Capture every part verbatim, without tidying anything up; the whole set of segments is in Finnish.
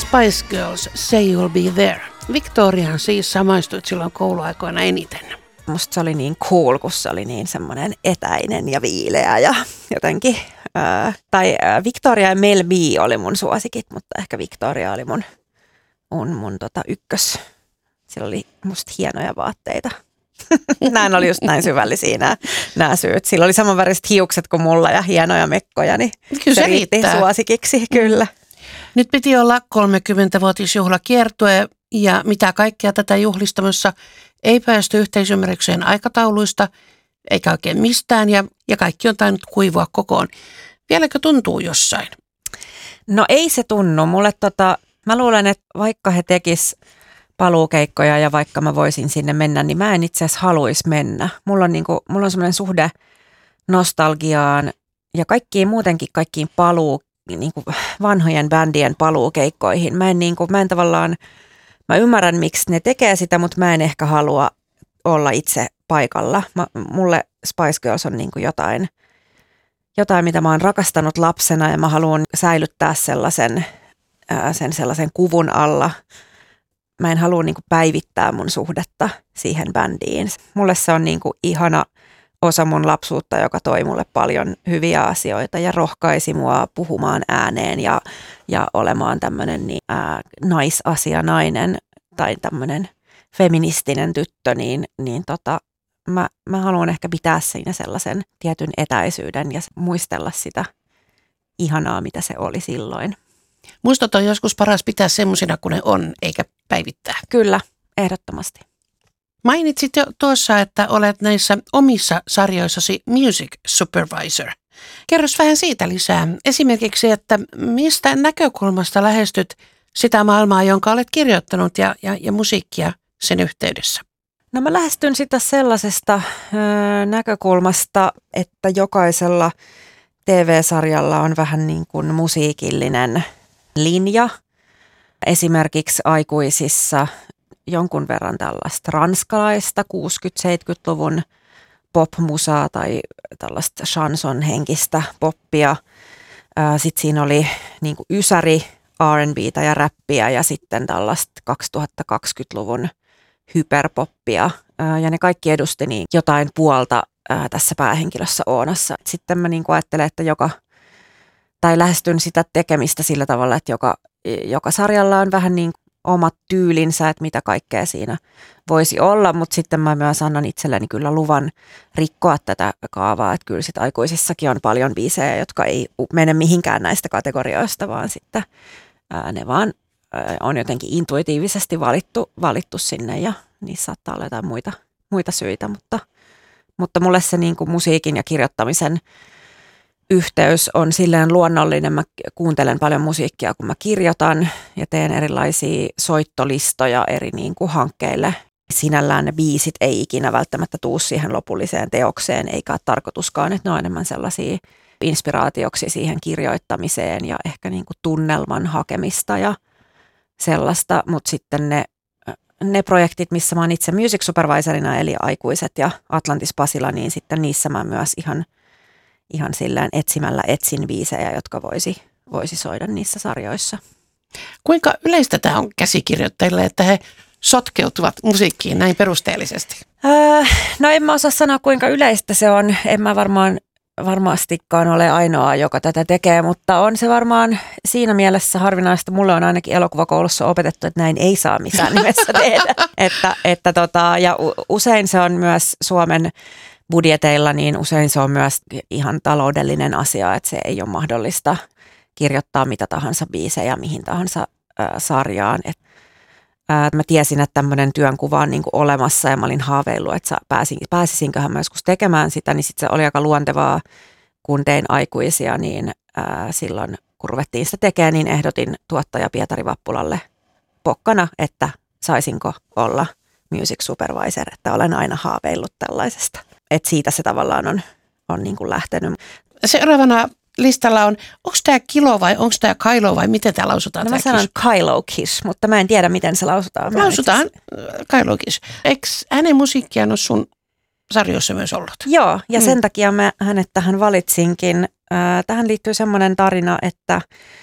Spice Girls, Say You'll Be There. Victoriaan siis samaistuit silloin kouluaikoina eniten. Musta se oli niin cool, kun se oli niin semmoinen etäinen ja viileä ja jotenkin. Ää, tai ää, Victoria ja Mel B oli mun suosikit, mutta ehkä Victoria oli mun, mun, mun tota ykkös. Sillä oli musta hienoja vaatteita. Näin oli just näin syvällisiä nämä, nämä syyt. Sillä oli samanväriset hiukset kuin mulla ja hienoja mekkoja, niin kyllä se, se riitti riittää suosikiksi, kyllä. Nyt piti olla kolmekymmentävuotisjuhlakiertue ja mitä kaikkea tätä juhlistamassa ei päästy yhteisymmärrykseen aikatauluista eikä oikein mistään ja, ja kaikki on tainnut kuivua kokoon. Vieläkö tuntuu jossain? No ei se tunnu. Mulle tota, mä luulen, että vaikka he tekis paluukeikkoja ja vaikka mä voisin sinne mennä, niin mä en itse asiassa haluaisi mennä. Mulla on, niinku, mulla on semmoinen suhde nostalgiaan ja kaikkiin muutenkin kaikkiin paluu, niinku vanhojen bändien paluukeikkoihin. Mä en, niinku, mä en tavallaan, mä ymmärrän miksi ne tekee sitä, mutta mä en ehkä halua olla itse paikalla. Mä, mulle Spice Girls on niinku jotain, jotain, mitä mä oon rakastanut lapsena ja mä haluan säilyttää sellaisen, ää, sen sellaisen kuvun alla. Mä en halua niinku päivittää mun suhdetta siihen bändiin. Mulle se on niinku ihana osa mun lapsuutta, joka toi mulle paljon hyviä asioita ja rohkaisi mua puhumaan ääneen ja, ja olemaan tämmöinen niin, ää, naisasianainen tai tämmöinen feministinen tyttö, niin, niin tota, mä, mä haluan ehkä pitää siinä sellaisen tietyn etäisyyden ja muistella sitä ihanaa, mitä se oli silloin. Muistot on joskus paras pitää semmoisina kuin ne on, eikä päivittää. Kyllä, ehdottomasti. Mainitsit jo tuossa, että olet näissä omissa sarjoissasi music supervisor. Kerros vähän siitä lisää. Esimerkiksi, että mistä näkökulmasta lähestyt sitä maailmaa, jonka olet kirjoittanut ja, ja, ja musiikkia sen yhteydessä? No mä lähestyn sitä sellaisesta ö, näkökulmasta, että jokaisella T V-sarjalla on vähän niin kuin musiikillinen linja. Esimerkiksi aikuisissa jonkun verran tällaista ranskalaista kuusikymmentä-seitsemänkymmentäluvun popmusaa tai tällaista chanson-henkistä poppia. Sitten siinä oli niin kuin ysäri R and B:tä ja räppiä ja sitten tällaista kaksituhattakaksikymmentäluvun hyperpoppia. Ja ne kaikki edusti niin jotain puolta tässä päähenkilössä Oonassa. Sitten mä niin kuin ajattelen, että joka, tai lähestyn sitä tekemistä sillä tavalla, että joka, joka sarjalla on vähän niin omat tyylinsä, että mitä kaikkea siinä voisi olla, mutta sitten mä myös annan itselleni kyllä luvan rikkoa tätä kaavaa, että kyllä sit aikuisissakin on paljon biisejä, jotka ei mene mihinkään näistä kategorioista, vaan sitten ää, ne vaan ää, on jotenkin intuitiivisesti valittu, valittu sinne ja niissä saattaa olla jotain muita, muita syitä, mutta, mutta mulle se niin kuin musiikin ja kirjoittamisen yhteys on silleen luonnollinen. Mä kuuntelen paljon musiikkia, kun mä kirjoitan ja teen erilaisia soittolistoja eri niin kuin hankkeille. Sinällään ne biisit ei ikinä välttämättä tuu siihen lopulliseen teokseen, eikä ole tarkoituskaan, että ne on enemmän sellaisia inspiraatioksi siihen kirjoittamiseen ja ehkä niin kuin tunnelman hakemista ja sellaista. Mutta sitten ne, ne projektit, missä mä oon itse music supervisorina, eli aikuiset ja Atlantis Pasila, niin sitten niissä mä myös ihan Ihan sillään etsimällä etsin biisejä, jotka voisi, voisi soida niissä sarjoissa. Kuinka yleistä tämä on käsikirjoittajille, että he sotkeutuvat musiikkiin näin perusteellisesti? Öö, no en mä osaa sanoa, kuinka yleistä se on. En mä varmaan varmastikaan ole ainoa, joka tätä tekee, mutta on se varmaan siinä mielessä harvinaista. Mulle on ainakin elokuvakoulussa opetettu, että näin ei saa missään nimessä tehdä. että, että tota, ja usein se on myös Suomen budjeteilla, niin usein se on myös ihan taloudellinen asia, että se ei ole mahdollista kirjoittaa mitä tahansa biisejä mihin tahansa äh, sarjaan. Et, äh, mä tiesin, että tämmöinen työnkuva on niin kuin olemassa ja mä olin haaveillut, että pääsin, pääsisinköhän mä joskus tekemään sitä, niin sitten se oli aika luontevaa, kun tein aikuisia, niin äh, silloin kun ruvettiin sitä tekemään, niin ehdotin tuottaja Pietari Vappulalle pokkana, että saisinko olla music supervisor, että olen aina haaveillut tällaisesta. Että siitä se tavallaan on, on niin kuin lähtenyt. Seuraavana listalla on, onko tämä Kilo vai onko tämä Kylo vai miten tämä lausutaan? No mä sanon Kylo Kish, mutta mä en tiedä miten se lausutaan. Lausutaan Kylo Kish. Eikö hänen musiikkiaan ole sun sarjoissa myös ollut? Joo, ja mm. sen takia mä hänet tähän valitsinkin. Äh, tähän liittyy semmoinen tarina, että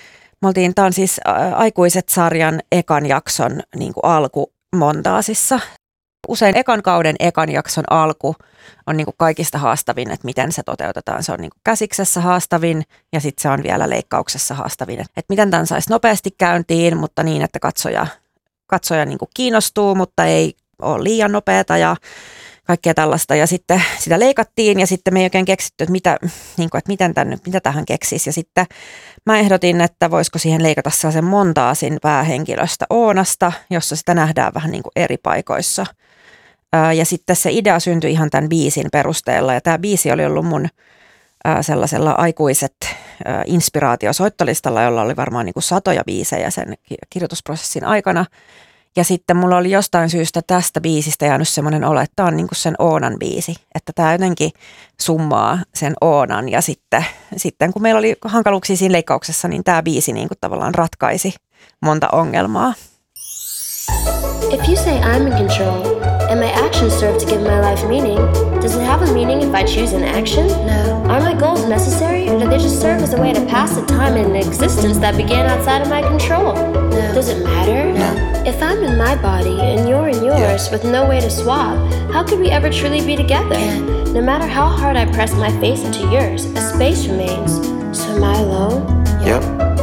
Me oltiin, tää on siis Aikuiset-sarjan ekan jakson niin kuin alkumontaasissa. Usein ekan kauden ekan jakson alku on niin kuin kaikista haastavin, että miten se toteutetaan. Se on niin kuin käsiksessä haastavin ja sitten se on vielä leikkauksessa haastavin. Että miten tämän saisi nopeasti käyntiin, mutta niin, että katsoja, katsoja niin kuin kiinnostuu, mutta ei ole liian nopeata ja kaikkea tällaista. Ja sitten sitä leikattiin ja sitten me ei oikein keksitty, että, mitä, niin kuin, että miten tämän, mitä tähän keksisi. Ja sitten mä ehdotin, että voisiko siihen leikata sellaisen montaasin päähenkilöstä Oonasta, jossa sitä nähdään vähän niin kuin eri paikoissa. Ja sitten se idea syntyi ihan tämän biisin perusteella ja tämä biisi oli ollut mun sellaisella aikuiset inspiraatiosoittolistalla, jolla oli varmaan niin kuin satoja biisejä sen kirjoitusprosessin aikana. Ja sitten mulla oli jostain syystä tästä biisistä jäänyt semmoinen olo, että tämä on niin kuin sen Oonan biisi, että tämä jotenkin summaa sen Oonan ja sitten, sitten kun meillä oli hankaluuksia siinä leikkauksessa, niin tämä biisi niin kuin tavallaan ratkaisi monta ongelmaa. If you say I'm in control and my actions serve to give my life meaning, does it have a meaning if I choose an action? No. Are my goals necessary or do they just serve as a way to pass the time in an existence that began outside of my control? No. Does it matter? No. If I'm in my body and you're in yours, yeah, with no way to swap, how could we ever truly be together? Can't. No matter how hard I press my face into yours, a space remains. So am I alone? Yep.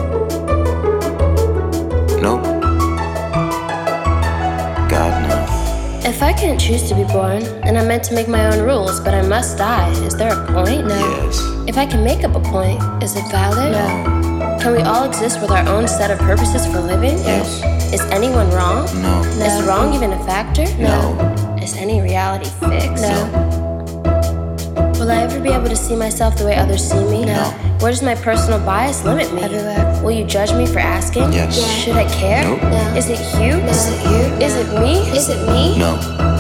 Nope. God, no. If I can't choose to be born, and I'm meant to make my own rules, but I must die, is there a point? No. Yes. If I can make up a point, is it valid? No. Can we all exist with our own set of purposes for living? Yes. Is anyone wrong? No. No. Is wrong even a factor? No. Is any reality fixed? No. Will I ever be able to see myself the way others see me? No. Where does my personal bias limit me? Everywhere. Will you judge me for asking? Yes. Yeah. Should I care? Nope. No. Is it you? No. Is it you? Is it me? Is it me? No.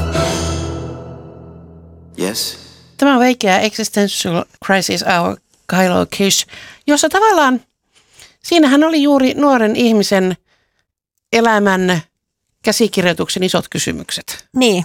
Yes. Tämä on veikeä Existential Crisis Hour Kylo Kish, jossa tavallaan siinähän oli juuri nuoren ihmisen elämän käsikirjoituksen isot kysymykset. Niin,